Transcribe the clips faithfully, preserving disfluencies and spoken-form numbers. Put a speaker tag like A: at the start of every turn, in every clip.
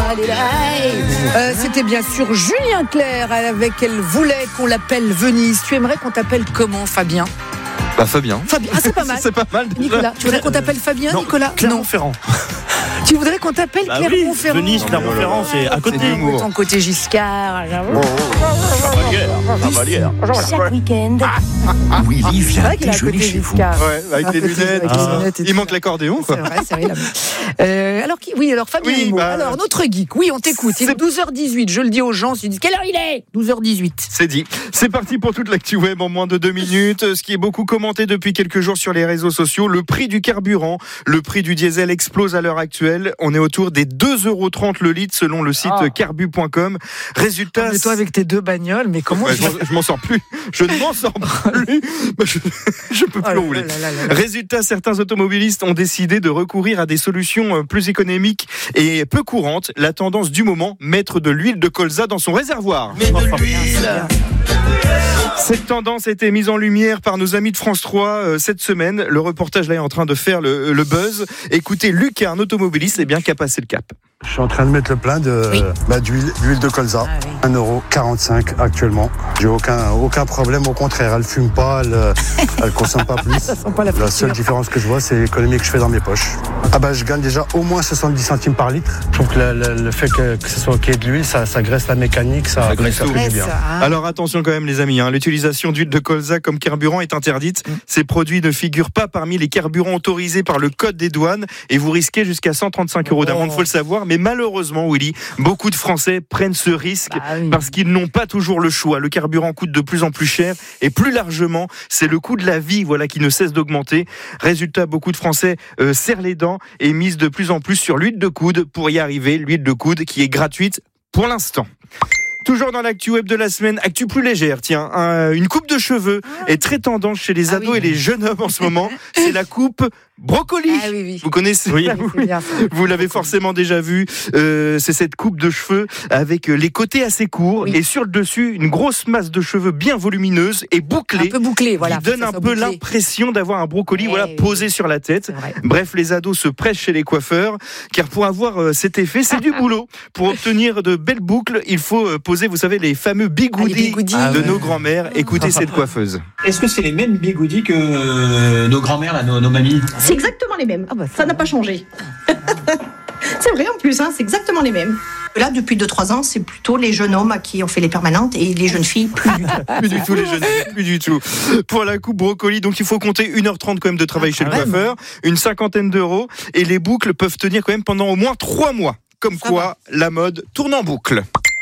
A: Euh, c'était bien sûr Julien Clerc avec Elle voulait qu'on l'appelle Venise. Tu aimerais qu'on t'appelle comment, Fabien?
B: Bah Fabien.
A: Fabien. Ah, c'est pas mal.
B: C'est pas mal.
A: Nicolas, tu voudrais qu'on t'appelle Fabien,
C: non,
A: Nicolas?
C: Clermont-Ferrand.
A: Tu voudrais qu'on t'appelle
C: bah
A: Clermont-Ferrand?
C: Oui, Venise, Clermont-Ferrand, c'est à côté.
A: C'est ton côté Giscard.
C: Oh, Cavalière, Cavalière.
D: Chaque week-end.
E: Willy vient
A: vrai qu'il a un
E: déjeuner
A: côté
E: chez vous.
A: Giscard.
B: Ouais, avec
A: Un
B: les
A: côté-
B: lunettes.
A: avec les
B: Ah.
A: lunettes et
B: Il
A: tout
B: manque
A: ça.
B: l'accordéon, quoi.
A: C'est vrai, c'est vrai. là. Euh, alors, qui, oui, alors Fabien
B: Oui,
A: Humeau.
B: bah,
A: alors, notre geek, oui, on t'écoute. Il est douze heures dix-huit. Je le dis aux gens, ils disent quelle heure il est? douze heures dix-huit.
B: C'est dit. C'est parti pour toute l'actu web en moins de deux minutes. Ce qui est beaucoup commenté depuis quelques jours sur les réseaux sociaux, le prix du carburant, le prix du diesel explose à l'heure actuelle. On est autour des deux euros trente le litre selon le site
A: Ah.
B: carbu point com. Résultat.
A: Mais toi, avec tes deux bagnoles, mais comment
B: Ouais,
A: tu
B: je, m'en, je m'en sors plus. Je ne m'en sors plus. Bah, je, je peux plus
A: Oh là
B: rouler.
A: là là là là.
B: Résultat, certains automobilistes ont décidé de recourir à des solutions plus économiques et peu courantes. La tendance du moment, mettre de l'huile de colza dans son réservoir. Mais de l'huile. Cette tendance a été mise en lumière par nos amis de France trois euh, cette semaine. Le reportage là est en train de faire le, le buzz. Écoutez, Lucas, un automobiliste, eh bien, qui a passé le cap.
F: Je suis en train de mettre le plein de,
A: Oui.
F: bah, d'huile, d'huile de colza.
A: Ah oui.
F: un euro quarante-cinq actuellement. J'ai aucun, aucun problème, au contraire. Elle fume pas, elle, elle consomme pas plus.
A: Ça sent pas la
F: La seule
A: friture.
F: différence que je vois, c'est l'économie que je fais dans mes poches. Ah bah, je gagne déjà au moins soixante-dix centimes par litre. Je trouve que le, le- le fait que, que ce soit qu'il y ait de l'huile, ça, ça graisse la mécanique, ça,
B: Ça graisse
F: ça
B: tout.
F: fait
A: Ouais,
F: du bien.
A: ça, hein.
B: Alors attention quand même les amis, hein, l'utilisation d'huile de colza comme carburant est interdite. Ces produits ne figurent pas parmi les carburants autorisés par le code des douanes et vous risquez jusqu'à cent trente-cinq euros d'amende,
A: Oh.
B: faut le savoir. Mais malheureusement, Willy, beaucoup de Français prennent ce risque
A: Bah oui.
B: parce qu'ils n'ont pas toujours le choix. Le carburant coûte de plus en plus cher et plus largement, c'est le coût de la vie, voilà, qui ne cesse d'augmenter. Résultat, beaucoup de Français euh, serrent les dents et misent de plus en plus sur l'huile de coude pour y arriver. L'huile de coude qui est gratuite pour l'instant. Toujours dans l'actu web de la semaine, actu plus légère, tiens, un- une coupe de cheveux est très tendance chez les
A: Ah
B: ados
A: oui.
B: et les jeunes hommes en ce moment. C'est la coupe brocoli.
A: Ah oui, oui.
B: Vous connaissez?
C: Oui.
A: Oui, c'est bien ça.
B: Vous l'avez forcément déjà vu. Euh, c'est cette coupe de cheveux avec les côtés assez courts
A: Oui.
B: et sur le dessus une grosse masse de cheveux bien volumineuse et
A: Un
B: bouclée,
A: peu bouclé, voilà.
B: qui donne
A: Faut que
B: un
A: ça
B: peu
A: soit bouclé.
B: l'impression d'avoir un brocoli,
A: Eh
B: voilà,
A: oui.
B: posé sur la tête.
A: C'est vrai.
B: Bref, les ados se pressent chez les coiffeurs, car pour avoir euh, cet effet, c'est du boulot. Pour obtenir de belles boucles, il faut euh, poser, vous savez, les fameux bigoudis,
A: Ah, les bigoudis.
B: de
A: Ah
B: nos grands-mères. Écoutez cette coiffeuse.
G: Est-ce que c'est les mêmes bigoudis que euh, nos grands-mères, là, nos, nos mamies?
H: C'est exactement les mêmes.
A: Ah bah,
H: Ça n'a pas changé. C'est vrai en plus, hein, c'est exactement les mêmes. Là, depuis deux trois ans, c'est plutôt les jeunes hommes à qui on fait les permanentes et les jeunes filles plus du tout.
B: Plus du tout les jeunes filles, plus du tout. Pour la coupe brocoli, donc il faut compter une heure trente quand même de travail
A: Ah,
B: chez le
A: quand même.
B: coiffeur, une cinquantaine d'euros, et les boucles peuvent tenir quand même pendant au moins trois mois. Comme
A: Ça
B: quoi, la mode tourne en boucle.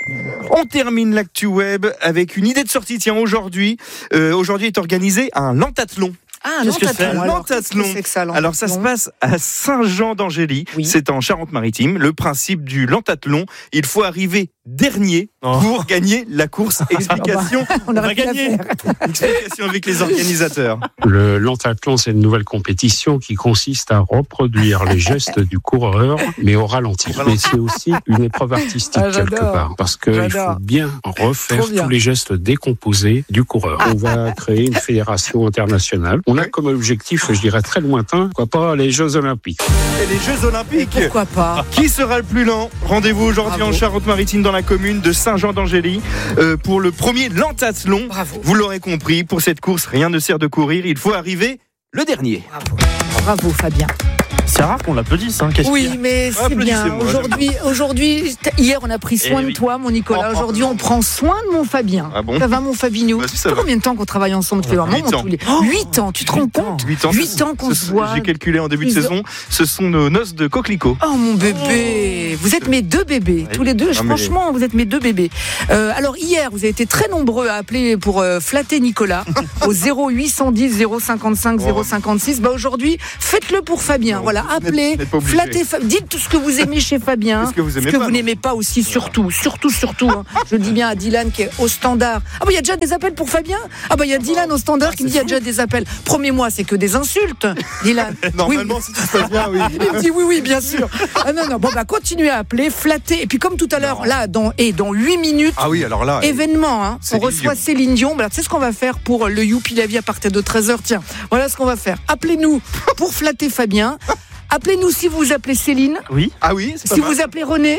B: On termine l'actu web avec une idée de sortie. Tiens, aujourd'hui, euh, aujourd'hui est organisé un lentathlon.
A: Ah, un
C: Qu'est-ce que c'est,
A: lentathlon.
B: un
A: Alors, qu'est-ce que
B: lentathlon.
A: c'est que ça,
B: Alors ça se
A: lentathlon
B: passe à Saint-Jean-d'Angély,
A: Oui.
B: c'est en Charente-Maritime. Le principe du lentathlon, il faut arriver dernier
C: Oh.
B: pour gagner la course. Explication,
A: On a
C: va
A: rien à
C: gagner.
A: faire.
B: explication avec les organisateurs.
I: Le lentathlon, c'est une nouvelle compétition qui consiste à reproduire les gestes du coureur, mais au ralenti. Mais c'est aussi une épreuve artistique
A: Ah, j'adore.
I: quelque part, parce qu'il
A: J'adore.
I: faut bien refaire
A: Trop bien.
I: tous les gestes décomposés du coureur. On va créer une fédération internationale. On a comme objectif, je dirais très lointain, pourquoi pas les Jeux Olympiques.
B: Et les Jeux Olympiques.
A: Pourquoi pas?
B: Qui sera le plus lent? Rendez-vous aujourd'hui
A: Bravo.
B: en Charente-Maritime dans la commune de Saint-Jean-d'Angély euh, pour le premier lentathlon.
A: Bravo.
B: Vous l'aurez compris, pour cette course, rien ne sert de courir, il faut arriver le dernier.
A: Bravo. Bravo, Fabien.
C: C'est rare qu'on l'applaudisse, hein. Qu'est-ce qu'il y
A: Oui,
C: a
A: mais c'est bien.
B: Applaudissez-moi.
A: Aujourd'hui, aujourd'hui, t- hier, on a pris soin
C: Eh
A: de
C: oui.
A: toi, mon Nicolas.
B: Oh, oh.
A: Aujourd'hui, on prend soin de mon Fabien.
B: Ah bon?
A: Ça va, mon Fabinou?
B: Bah, si, ça
A: Ça fait
B: va.
A: combien de temps qu'on travaille ensemble? Ça fait vraiment
B: Huit ans.
A: tous les... Huit ans, tu te rends
C: Huit ans.
A: compte?
B: huit ans,
A: Huit ans qu'on
B: Ce-
A: se voit.
B: J'ai calculé en début de
A: Ils ont-
B: saison, ce sont nos noces de coquelicot.
A: Oh mon bébé, vous êtes mes deux bébés, tous les deux.
B: Non, mais-
A: Franchement, vous êtes mes deux bébés. Euh, alors hier, vous avez été très nombreux à appeler pour euh, flatter Nicolas au zéro huit cent dix zéro cinquante-cinq zéro cinquante-six. Bah aujourd'hui, faites-le pour Fabien.
B: Non,
A: Voilà,
B: vous n'êtes-
A: appelez,
B: vous n'êtes pas obligé.
A: flattez. Fa- Dites tout ce que vous aimez chez Fabien,
B: Qu'est-ce que vous aimez
A: ce que
B: pas,
A: vous
B: non
A: n'aimez pas aussi, surtout, surtout, surtout. hein. Je dis bien à Dylan qui est au standard. Ah bah il y a déjà des appels pour Fabien. Ah bah il y a Dylan au standard qui me dit il y a déjà des appels. Promets-moi, c'est que des insultes, Dylan.
B: Normalement,
A: Oui.
B: si tout se passe bien, oui.
A: Il me dit oui, oui, bien sûr. Ah non, non, bon, bah, continuez à appeler, flatter. Et puis, comme tout à l'heure, là, dans, et dans huit minutes,
B: Ah oui, alors là.
A: événement, hein, on
B: Céline
A: reçoit
B: Dion.
A: Céline Dion. Bah, alors, tu sais ce qu'on va faire pour le Youpi la vie à partir de treize heures? Tiens, voilà ce qu'on va faire. Appelez-nous pour flatter Fabien. appelez-nous si vous vous appelez Céline.
C: Oui.
B: Ah oui, c'est pas
A: Si
B: mal.
A: vous appelez René.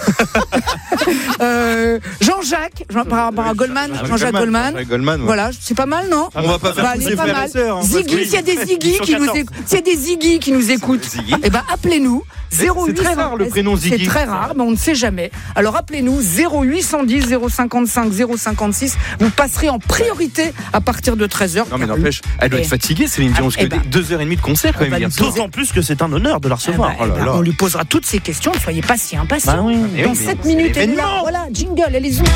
A: euh, Jean-Jacques, Jean, par rapport à Goldman,
B: Ah,
A: Jean-Jacques Goldman.
B: Jean-Jacques Goldman, ouais.
A: Voilà, c'est pas mal, non?
B: On va pas faire
A: Bah,
B: tous
A: allez,
B: ses
A: pas
B: frères
A: mal.
B: et sœurs. hein,
A: Ziggy,
B: parce que-
A: s'il y a des Ziggy
C: Ils sont
A: qui nous
C: quatorze.
A: écoutent, s'il y a des Ziggy qui nous écoutent,
B: Ziggy.
A: eh ben appelez-nous. zéro huit
B: C'est très rare, le prénom Ziggy.
A: C'est très rare, mais on ne sait jamais. Alors appelez-nous zéro huit cent dix zéro cinquante-cinq zéro cinquante-six. Vous passerez en priorité à partir de treize heures.
B: Non mais n'empêche, elle doit
A: Et-
B: être fatiguée, Céline Dion, parce
A: Eh
B: que
A: ben,
B: deux heures et demie de concert quand
A: on
B: même
A: va
B: hier
A: lui
B: soir.
A: poser-
C: D'autant plus que c'est un honneur de la recevoir.
A: Eh ben,
B: Oh là là.
A: on lui posera toutes ces questions. Ne soyez pas si impatients.
C: Bah oui.
A: Dans
B: mais
A: sept
B: c'est
A: minutes, elle est là.
B: l'événement.
A: Voilà, jingle, elle est où?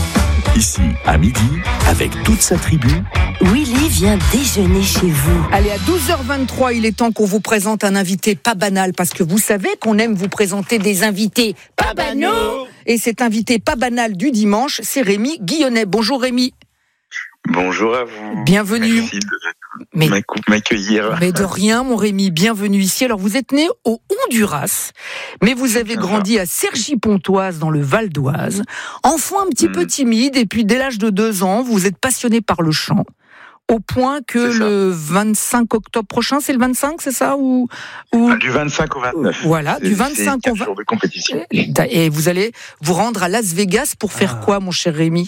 D: Ici, à midi, avec toute sa tribu,
E: Willy vient déjeuner chez vous.
A: Allez, à douze heures vingt-trois, il est temps qu'on vous présente un invité pas banal, parce que vous savez qu'on aime vous présenter des invités pas banaux. Et cet invité pas banal du dimanche, c'est Rémi Guillonnet. Bonjour Rémi.
J: Bonjour à vous.
A: Bienvenue.
J: Merci de
A: Mais,
J: m'accou- m'accueillir.
A: mais de rien, mon Rémi, bienvenue ici. Alors, vous êtes né au Honduras, mais vous avez
J: bien
A: grandi à Cergy-Pontoise, dans le Val d'Oise. Enfant un petit
J: Mm.
A: peu timide, et puis dès l'âge de deux ans, vous êtes passionné par le chant. Au point que
J: C'est ça.
A: le vingt-cinq octobre prochain, c'est le vingt-cinq, c'est ça ou, ou...
J: Ah, du vingt-cinq au vingt-neuf.
A: Voilà,
J: C'est-
A: du vingt-cinq
J: c'est
A: au
J: quatre
A: vingt.
J: jours de compétition.
A: Et vous allez vous rendre à Las Vegas pour faire
C: Ah.
A: quoi, mon cher Rémi?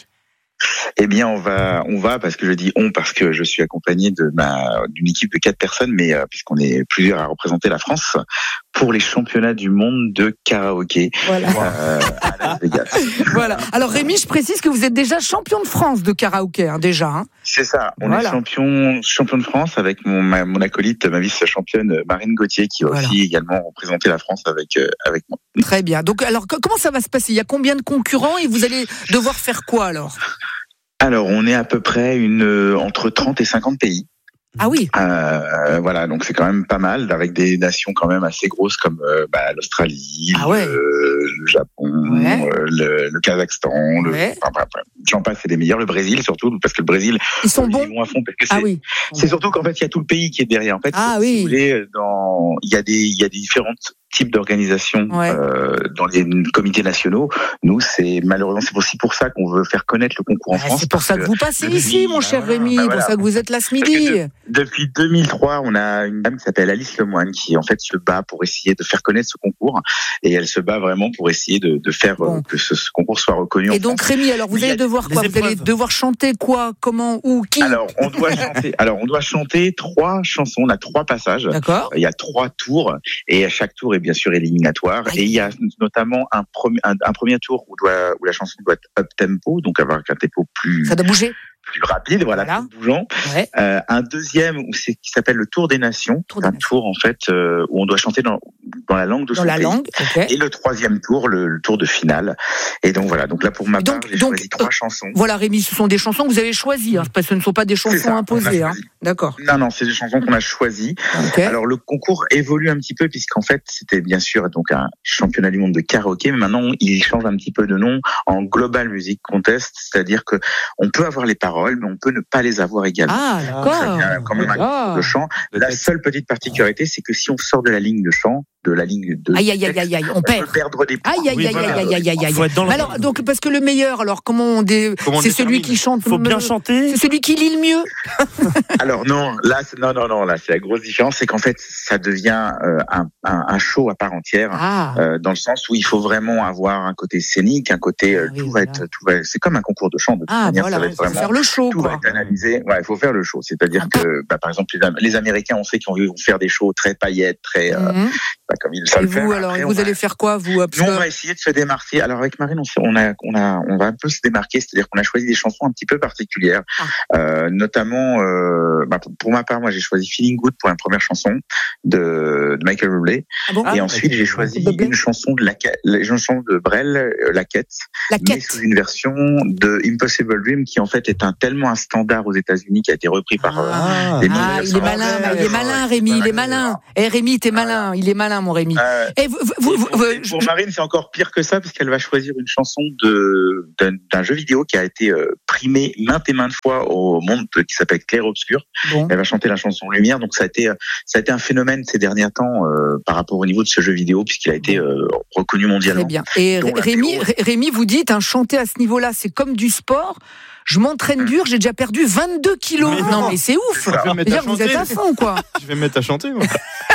J: Eh bien, on va, on va parce que je dis on parce que je suis accompagné de ma d'une équipe de quatre personnes, mais euh, puisqu'on est plusieurs à représenter la France pour les championnats du monde de karaoké
A: Voilà.
J: euh, à Las Vegas.
A: Voilà. Alors Rémi, je précise que vous êtes déjà champion de France de karaoké, hein, déjà. Hein.
J: C'est ça. On
A: Voilà.
J: est champion champion de France avec mon ma- mon acolyte, ma vice-championne Marine Gauthier, qui va
A: Voilà.
J: aussi également représenter la France avec euh, avec moi.
A: Très bien. Donc, alors, co- comment ça va se passer? Il y a combien de concurrents et vous allez devoir faire quoi alors?
J: Alors, on est à peu près une euh, entre trente et cinquante pays.
A: Ah oui.
J: Euh, voilà, donc c'est quand même pas mal, avec des nations quand même assez grosses comme euh, bah, l'Australie,
A: Ah ouais.
J: le, le Japon,
A: Ouais.
J: euh, le, le Kazakhstan, le,
A: Ouais.
J: enfin, bref, bref. J'en passe, c'est les meilleurs. Le Brésil surtout, parce que le Brésil,
A: Ils sont
J: ils
A: bons.
J: vont à fond, parce que c'est,
A: Ah oui.
J: c'est surtout qu'en fait il y a tout le pays qui est derrière. En fait,
A: Ah
J: si
A: oui.
J: vous voulez, dans, il y a des, il y a des différents types d'organisations
A: Ouais.
J: euh, dans les comités nationaux. Nous, c'est malheureusement, c'est aussi pour ça qu'on veut faire connaître le concours en
A: Ah,
J: France.
A: c'est pour ça que
J: parce
A: vous passez
J: depuis-
A: ici, mon
J: bah
A: cher
J: voilà,
A: Rémi.
J: bah
A: C'est pour
J: voilà.
A: ça que vous êtes là ce
J: Parce que
A: midi.
J: Depuis deux mille trois, on a une dame qui s'appelle Alice Lemoine qui en fait se bat pour essayer de faire connaître ce concours, et elle se bat vraiment pour essayer de, de faire
A: Bon.
J: euh, que ce, ce concours soit reconnu.
A: Et
J: en
A: donc
J: France.
A: Rémi, alors vous
J: Il y a
A: allez devoir
C: des
A: quoi? Vous allez
C: épreuves.
A: devoir chanter quoi? Comment? Où? Qui?
J: Alors on doit chanter. Alors on doit chanter trois chansons. On a trois passages.
A: D'accord.
J: Il y a trois tours, et à chaque tour est bien sûr éliminatoire.
A: Aïe.
J: Et il y a notamment un, premier un, un premier tour où, doit, où la chanson doit être up tempo, donc avoir un tempo plus
A: Ça doit bouger.
J: plus rapide, voilà,
A: Voilà.
J: plus bougeant.
A: Ouais.
J: Euh, un deuxième où c'est qui s'appelle le Tour des Nations,
A: Tour des
J: un
A: Nations.
J: tour en fait euh, où on doit chanter dans dans la langue de
A: Dans
J: son
A: la
J: pays.
A: langue. Ok.
J: Et le troisième tour, le, le tour de finale. Et donc voilà. Donc là pour ma
A: Donc-
J: part, j'ai
A: donc,
J: choisi trois
A: euh,
J: chansons.
A: Voilà, Rémi, ce sont des chansons que vous avez choisies. Hein, parce que ce ne sont pas des
J: C'est
A: chansons
J: ça, on a
A: imposées. Hein.
J: choisi.
A: D'accord.
J: Non non, c'est des chansons qu'on a choisies.
A: Ok.
J: Alors le concours évolue un petit peu puisqu'en fait c'était bien sûr donc un championnat du monde de karaoké, mais maintenant il change un petit peu de nom en Global Music Contest, c'est-à-dire que on peut avoir les paroles, mais on peut ne pas les avoir également.
A: Ah,
J: Donc, ça
A: d'accord.
J: devient quand même un
A: Ah.
J: concours de chant. La seule petite particularité, c'est que si on sort de la ligne de chant, de la ligne de
A: Aïe, aïe, aïe, aïe, aïe, on
J: on
A: perd.
J: peut perdre des points.
A: Aïe, aïe,
C: Oui,
A: aïe,
C: voilà.
A: aïe, aïe, aïe, aïe.
C: Faut être dans le-
A: Mais alors, donc, parce que le meilleur, alors, comment on dé...
B: Comment on
A: c'est celui
B: détermine
A: qui chante.
C: Faut bien chanter.
A: C'est celui qui lit le mieux.
J: Alors non, là, c'est- non, non, non, là, c'est la grosse différence, c'est qu'en fait, ça devient euh, un, un, un show à part entière.
A: Ah.
J: Euh, dans le sens où il faut vraiment avoir un côté scénique, un côté euh,
A: Ah oui,
J: tout
A: voilà.
J: va être, tout va, c'est comme un concours de chant de toute
A: Ah,
J: manière,
A: voilà,
J: ça va
A: il
J: être
A: faut
J: vraiment
A: faire le show,
J: tout va
A: quoi.
J: être analysé. Ouais, il faut faire le show. C'est-à-dire
A: Ah,
J: que, bah, par exemple, les, Am- les Américains, on sait qu'ils vont faire des shows très paillettes, très, euh,
A: Mhm.
J: bah, comme ils savent
A: Et
J: le faire.
A: vous, alors,
J: Après,
A: vous
J: on
A: allez
J: va-
A: faire quoi, vous? Parce
J: Nous, on
A: que-
J: va essayer de se démarquer. Alors avec Marine, on, s'est- on a, on a, on va un peu se démarquer, c'est-à-dire qu'on a choisi des chansons un petit peu particulières,
A: Ah.
J: euh, notamment, euh, bah, pour, pour ma part, moi j'ai choisi Feeling Good pour la première chanson de, de Michael Bublé,
A: Ah bon?
J: et ensuite j'ai choisi
A: Bublé.
J: une chanson de la, la chanson de Brel, euh, La Quête,
A: La
J: mais
A: quête.
J: sous une version de Impossible Dream qui en fait est un tellement un standard aux États-Unis qui a été repris par euh,
C: Ah.
J: des
A: Ah, il est malin, bah, il est malin, Rémi, il est malin. Eh, Rémi, t'es malin, il est malin, mon Rémi.
J: Euh,
A: Et vous, vous,
J: Et
A: vous-
J: pour,
A: vous-
J: et pour Marine, c'est encore pire que ça, parce qu'elle va choisir une chanson de d'un, d'un jeu vidéo qui a été euh, primé maintes et maintes fois au monde, euh, qui s'appelle Clair Obscur.
A: Bon.
J: Elle va chanter la chanson Lumière, donc ça a été euh, ça a été un phénomène ces derniers temps euh, par rapport au niveau de ce jeu vidéo, puisqu'il a été euh, reconnu mondialement.
A: Très bien. Et
J: Donc, la
A: Rémi,
J: vidéo-
A: Ré- Rémi, vous dites, hein, chanter à ce niveau-là, c'est comme du sport. Je m'entraîne dur, j'ai déjà perdu vingt-deux kilos.
B: Mais
A: non,
B: non.
A: mais c'est ouf.
B: Je vais me mettre à
A: C'est-à-dire que vous êtes
B: chanter.
A: à fond, quoi.
B: Je vais me mettre à chanter, moi.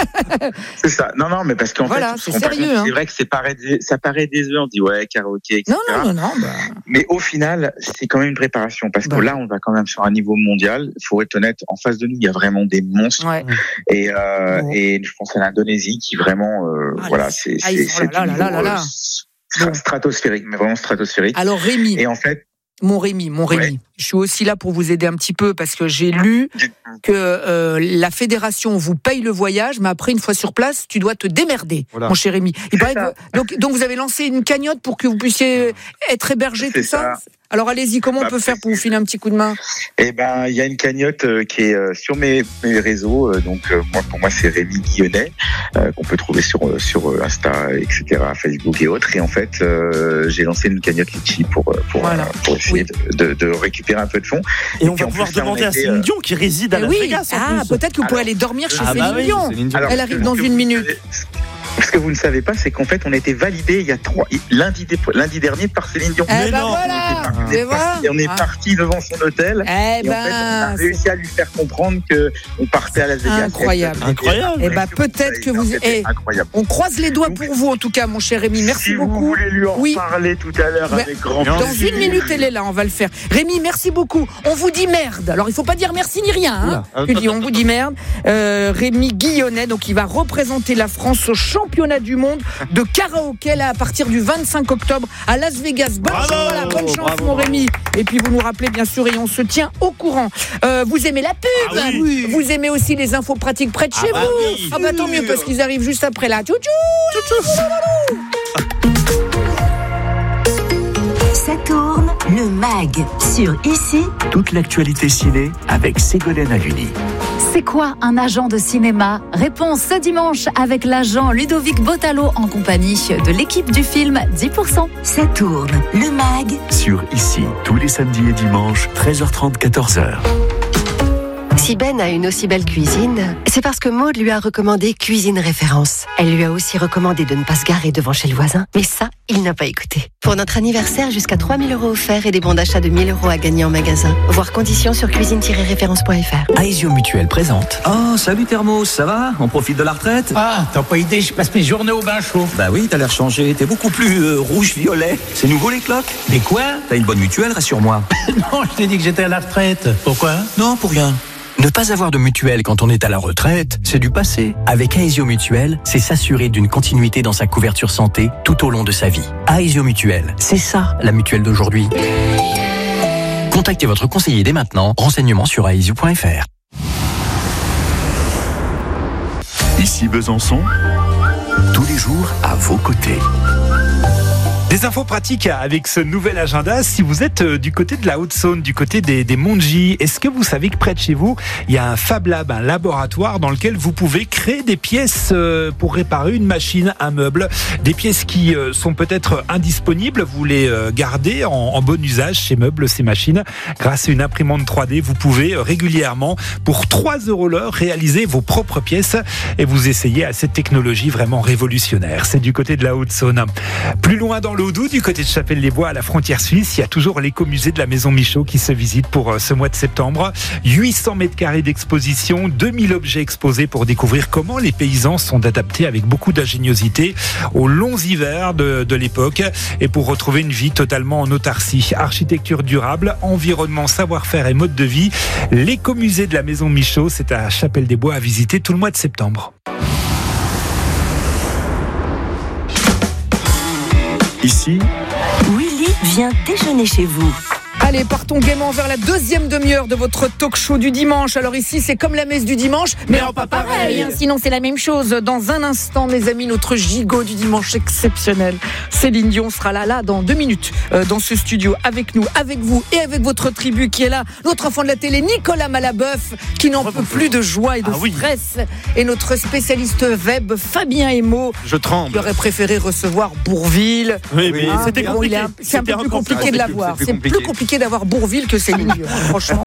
J: C'est ça. Non, non, mais parce qu'en
A: voilà,
J: fait,
A: c'est sérieux. Hein.
J: C'est vrai que c'est paraît, ça paraît désuet. On dit ouais, karaoké, et cetera.
A: Non, non, non, non. Bah...
J: Mais au final, c'est quand même une préparation parce
A: bah.
J: que là, on va quand même sur un niveau mondial. Il faut être honnête. En face de nous, il y a vraiment des monstres.
A: Ouais.
J: Et, euh, bon. et je pense à l'Indonésie qui vraiment, euh, ah, voilà, c'est,
A: ah,
J: c'est, c'est
A: là, là, là, là, là.
J: Bon. stratosphérique, mais vraiment stratosphérique.
A: Alors Rémi.
J: Et en fait.
A: Mon Rémi, mon Rémi, ouais. Je suis aussi là pour vous aider un petit peu parce que j'ai lu que euh, la fédération vous paye le voyage, mais après une fois sur place, tu dois te démerder, voilà. Mon cher Rémi. Il paraît que, donc, donc vous avez lancé une cagnotte pour que vous puissiez être hébergé,
J: c'est
A: tout ça,
J: ça.
A: Alors allez-y, comment bah, on peut faire pour vous filer un petit coup de main?
J: Eh ben, il y a une cagnotte euh, qui est euh, sur mes, mes réseaux. Euh, donc euh, moi, pour moi, c'est Rémi Guillonnet euh, qu'on peut trouver sur euh, sur Insta, et cetera, Facebook et autres. Et en fait, euh, j'ai lancé une cagnotte Litchi pour pour voilà. euh, pour essayer oui. de, de, de récupérer un peu de fonds.
C: Et, et on va pouvoir plus, demander à Céline Dion qui réside à Las
A: oui.
C: Vegas.
A: Ah, peut-être que vous pourrez aller dormir chez ah, Céline bah Dion. Oui, elle arrive dans une minute.
J: Ce que vous ne savez pas, c'est qu'en fait, on a été validé il y a trois lundi, lundi dernier par Céline Dion.
A: Eh ben voilà,
J: on est parti, on est
A: ah.
J: parti devant son hôtel.
A: Eh
J: et
A: ben,
J: en fait, on a réussi à lui faire comprendre que on partait à Las Vegas.
A: Incroyable,
C: incroyable.
A: Eh ben peut-être que vous. Eh,
J: incroyable.
A: On croise les doigts pour vous, en tout cas, mon cher Rémi. Merci
J: si
A: beaucoup.
J: Si vous voulez lui en
A: oui.
J: parler tout à l'heure
A: Mais
J: avec grand
A: plaisir.
J: plaisir.
A: Dans une minute, elle est là. On va le faire. Rémi, merci beaucoup. On vous dit merde. Alors, il faut pas dire merci ni rien. Hein. Ah, tu dis, on vous dit merde. Euh, Rémi Guillonnet, donc il va représenter la France au championnat du monde de karaoké là à partir du vingt-cinq octobre à Las Vegas. Bonne
C: bravo,
A: chance, voilà, bonne chance
C: bravo,
A: mon
C: bravo.
A: Rémi. Et puis vous nous rappelez bien sûr et on se tient au courant. Euh, vous aimez la pub,
C: ah oui.
A: Vous aimez aussi les infos pratiques près de chez
C: ah
A: vous.
C: Bah oui.
A: Ah bah tant mieux parce qu'ils arrivent juste après là. Tchou tchou.
E: Ça tourne, le mag sur Ici.
D: Toute l'actualité ciné avec Ségolène Haluni.
K: C'est quoi un agent de cinéma? Réponse ce dimanche avec l'agent Ludovic Botalo en compagnie de l'équipe du film dix pour cent.
E: Ça tourne, le mag
D: sur Ici, tous les samedis et dimanches, treize heures trente, quatorze heures.
L: Si Ben a une aussi belle cuisine, c'est parce que Maud lui a recommandé Cuisine Référence. Elle lui a aussi recommandé de ne pas se garer devant chez le voisin, mais ça, il n'a pas écouté. Pour notre anniversaire, jusqu'à trois mille euros offerts et des bons d'achat de mille euros à gagner en magasin. Voir conditions sur cuisine tiret référence point f r.
M: Aesio Mutuelle présente. Oh, salut Thermos, ça va? On profite de la retraite?
N: Ah, t'as pas idée, je passe mes journées au bain chaud.
M: Bah oui, t'as l'air changé, t'es beaucoup plus euh, rouge-violet. C'est nouveau les cloques?
N: Mais quoi?
M: T'as une bonne mutuelle, rassure-moi.
N: Non, je t'ai dit que j'étais à la retraite. Pourquoi?
M: Non, pour rien. Ne pas avoir de mutuelle quand on est à la retraite, c'est du passé. Avec Aesio Mutuelle, c'est s'assurer d'une continuité dans sa couverture santé tout au long de sa vie. Aesio Mutuelle, c'est ça la mutuelle d'aujourd'hui. Contactez votre conseiller dès maintenant. Renseignements sur aesio point f r.
D: Ici Besançon, tous les jours à vos côtés.
O: Des infos pratiques avec ce nouvel agenda. Si vous êtes du côté de la Haute-Saône, du côté des, des Monts-de-Gy, est-ce que vous savez que près de chez vous, il y a un Fab Lab, un laboratoire dans lequel vous pouvez créer des pièces pour réparer une machine, un meuble, des pièces qui sont peut-être indisponibles, vous les gardez en, en bon usage, ces meubles, ces machines. Grâce à une imprimante trois D, vous pouvez régulièrement, pour trois euros l'heure, réaliser vos propres pièces et vous essayez à cette technologie vraiment révolutionnaire. C'est du côté de la Haute-Saône. Plus loin dans le Doudou, du côté de Chapelle-les-Bois à la frontière suisse, il y a toujours l'écomusée de la Maison Michaud qui se visite pour ce mois de septembre. huit cents mètres carrés d'exposition, deux mille objets exposés pour découvrir comment les paysans sont adaptés avec beaucoup d'ingéniosité aux longs hivers de, de l'époque et pour retrouver une vie totalement en autarcie. Architecture durable, environnement, savoir-faire et mode de vie. L'écomusée de la Maison Michaud, c'est à Chapelle-des-Bois à visiter tout le mois de septembre.
D: Ici,
E: Willy vient déjeuner chez vous.
A: Allez, partons gaiement vers la deuxième demi-heure de votre talk show du dimanche. Alors ici, c'est comme la messe du dimanche, mais, mais en pas pareil. pareil. Hein, sinon, c'est la même chose. Dans un instant, mes amis, notre gigot du dimanche exceptionnel. Céline Dion sera là, là, dans deux minutes, euh, dans ce studio, avec nous, avec vous et avec votre tribu qui est là. Notre enfant de la télé, Nicolas Malabeuf, qui n'en peut plus de joie et de ah, stress. Oui. Et notre spécialiste web, Fabien Emo.
B: Je tremble.
A: Qui aurait préféré recevoir Bourville.
C: Oui, mais
A: hein,
C: c'était
A: bon,
C: compliqué.
A: A, c'est un peu plus compliqué de l'avoir. C'est plus compliqué compliqué d'avoir Bourvil que Céline Dion, franchement.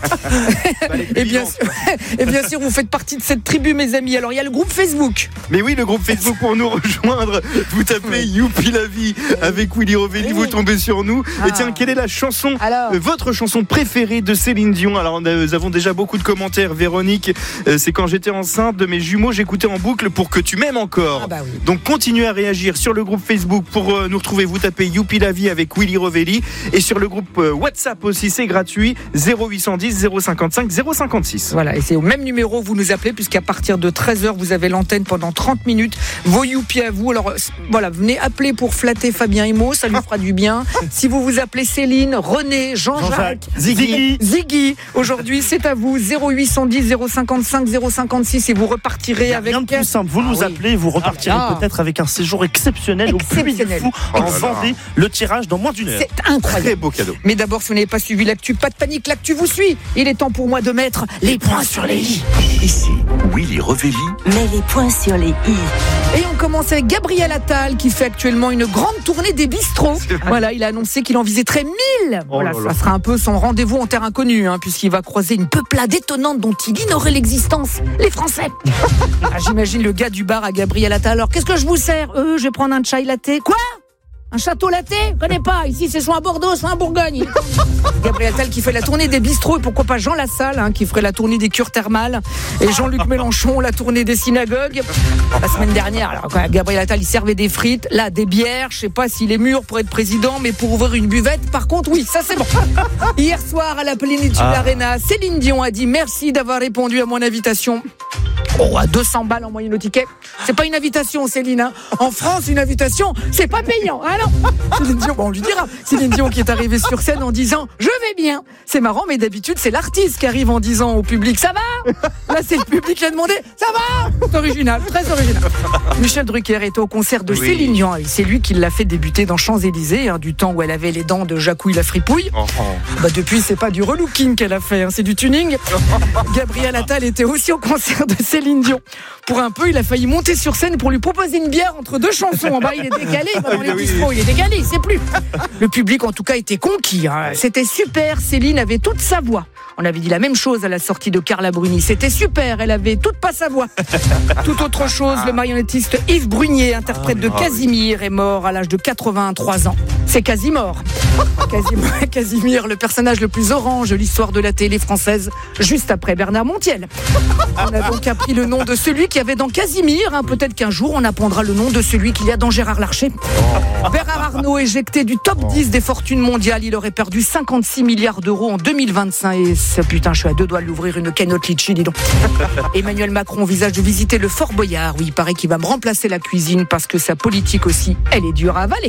A: et, bien sûr, et bien sûr, vous faites partie de cette tribu, mes amis. Alors, il y a le groupe Facebook.
B: Mais oui, le groupe Facebook pour nous rejoindre. Vous tapez Youpi la vie avec Willy Rovelli, vous tombez sur nous. Ah. Et tiens, quelle est la chanson,
A: Alors
B: euh, votre chanson préférée de Céline Dion? Alors, nous avons déjà beaucoup de commentaires. Véronique, euh, c'est quand j'étais enceinte de mes jumeaux, j'écoutais en boucle Pour que tu m'aimes encore.
A: Ah bah oui.
B: Donc, continuez à réagir sur le groupe Facebook pour euh, nous retrouver. Vous tapez Youpi la vie avec Willy Rovelli. Et sur le groupe euh, WhatsApp aussi, c'est gratuit. zéro huit cent dix zéro cinquante-cinq zéro cinquante-six.
A: Voilà, et c'est au même numéro vous nous appelez, puisqu'à partir de treize heures, vous avez l'antenne pendant trente minutes. Vos Youpi à vous. Alors, voilà, venez appeler pour flatter Fabien Imo, ça lui fera du bien. Si vous vous appelez Céline, René, Jean-Jacques,
C: Jean-Jacques
A: Ziggy, Ziggy, aujourd'hui, c'est à vous. zéro huit cent dix zéro cinquante-cinq zéro cinquante-six et vous repartirez avec...
C: Rien de plus simple, vous nous
A: ah,
C: appelez, oui. vous repartirez ah, peut-être avec un séjour exceptionnel,
A: exceptionnel.
C: au Puy du Fou.
B: Oh
C: Vous vendez le tirage dans moins d'une heure.
A: C'est incroyable.
B: Très beau cadeau.
A: Mais d'abord, si vous n'avez pas suivi l'actu, pas de panique, l'actu vous suit. Il est temps pour moi de mettre les points sur les i.
D: Ici, Willy Rovelli
E: met les points sur les i.
A: Et on commence avec Gabriel Attal qui fait actuellement une grande tournée des bistrots. Voilà, il a annoncé qu'il en visiterait mille.
B: Oh
A: voilà,
B: là
A: ça
B: là.
A: sera un peu son rendez-vous en terre inconnue, hein, puisqu'il va croiser une peuplade étonnante dont il ignorait l'existence, les Français. Ah, j'imagine le gars du bar à Gabriel Attal. Alors, qu'est-ce que je vous sers? Euh, je vais prendre un chai latte. Quoi? Un château latte? Je connais pas. Ici, c'est soit un Bordeaux, soit un Bourgogne. Gabriel Attal qui fait la tournée des bistrots et pourquoi pas Jean Lassalle hein, qui ferait la tournée des cures thermales et Jean-Luc Mélenchon la tournée des synagogues. La semaine dernière, alors, quand Gabriel Attal il servait des frites, là des bières. Je sais pas s'il est mûr pour être président, mais pour ouvrir une buvette, par contre, oui, ça c'est bon. Hier soir à la Plénitude ah. Arena, Céline Dion a dit merci d'avoir répondu à mon invitation. Oh, à deux cents balles en moyenne au ticket. C'est pas une invitation, Céline. Hein. En France, une invitation, c'est pas payant. Ah non. Céline Dion, bon, on lui dira. Céline Dion qui est arrivée sur scène en disant je vais bien. C'est marrant, mais d'habitude, c'est l'artiste qui arrive en disant au public ça va. Là, c'est le public qui a demandé ça va. C'est original, très original. Michel Drucker est au concert de oui. Céline Dion. C'est lui qui l'a fait débuter dans Champs-Élysées, hein, du temps où elle avait les dents de Jacouille la fripouille. Oh, oh. Bah, depuis, c'est pas du relooking qu'elle a fait, hein, c'est du tuning. Gabriel Attal était aussi au concert de Céline Dion. Pour un peu, il a failli monter sur scène pour lui proposer une bière entre deux chansons. En bas, il est décalé, il va dans les bistrots, il est décalé, il sait plus. Le public, en tout cas, était conquis. Hein. C'était super. Céline avait toute sa voix. On avait dit la même chose à la sortie de Carla Bruni. C'était super, elle avait toute pas sa voix. Tout autre chose, le marionnettiste Yves Brunier, interprète de Casimir, est mort à l'âge de quatre-vingt-trois ans. C'est Casimir. Casimir, Casimir, le personnage le plus orange de l'histoire de la télé française, juste après Bernard Montiel. On a donc appris le nom de celui qui avait dans Casimir. Hein. Peut-être qu'un jour, on apprendra le nom de celui qu'il y a dans Gérard Larcher. Oh. Bernard Arnault, éjecté du top oh. dix des fortunes mondiales. Il aurait perdu cinquante-six milliards d'euros en deux mille vingt-cinq. Et ce, putain, je suis à deux doigts de l'ouvrir une canotte litchi, dis donc. Emmanuel Macron envisage de visiter le Fort Boyard. Oui, il paraît qu'il va me remplacer la cuisine parce que sa politique aussi, elle est dure à avaler.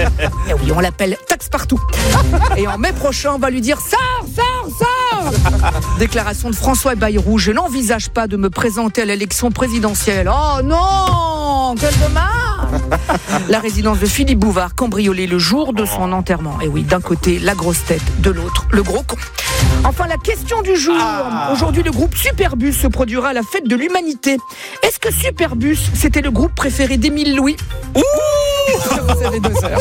A: Et oui, on l'appelle taxe partout. Et en mai prochain, on va lui dire sors, sors, sors. Déclaration de François Bayrou. Je n'envisage pas de me présenter à l'élection présidentielle. Oh non, quel dommage. La résidence de Philippe Bouvard cambriolée le jour de son enterrement. Et oui, d'un côté, la grosse tête, de l'autre, le gros con. Enfin, la question du jour. Ah. Aujourd'hui, le groupe Superbus se produira à la fête de l'humanité. Est-ce que Superbus, c'était le groupe préféré d'Émile Louis? Ouh. Vous avez deux heures.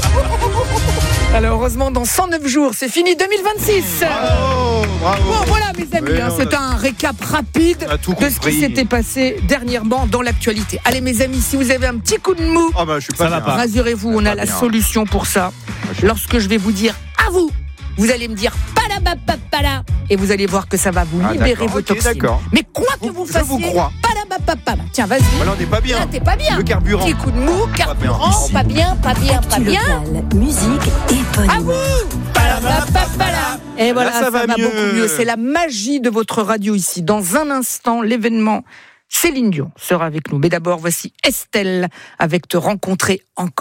A: Alors, heureusement, dans cent neuf jours, c'est fini deux mille vingt-six.
B: Bravo, bravo.
A: Bon, voilà, mes amis, oui, hein, c'est un récap rapide de ce qui s'était passé dernièrement dans l'actualité. Allez, mes amis, si vous avez un petit coup de mou,
B: oh bah, je suis pas bien.
A: Rassurez-vous, on a la bien. solution pour ça. Lorsque je vais vous dire à vous, vous allez me dire palabapapala et vous allez voir que ça va vous libérer ah, vos okay, toxines. D'accord. Mais quoi que vous, vous fassiez,
B: je vous crois.
A: Palabapapala. Tiens, vas-y.
B: Voilà, on n'est pas bien.
A: Là, t'es pas bien.
B: Le carburant.
A: Petit coup de mou, carburant, pas bien, pas bien, pas bien. Pas bien.
E: Local, musique et bonne
A: à vous. Palabapapala. Et voilà,
B: là, ça,
A: ça
B: va,
A: va
B: mieux.
A: beaucoup mieux. C'est la magie de votre radio ici. Dans un instant, l'événement Céline Dion sera avec nous. Mais d'abord, voici Estelle avec Te rencontrer encore.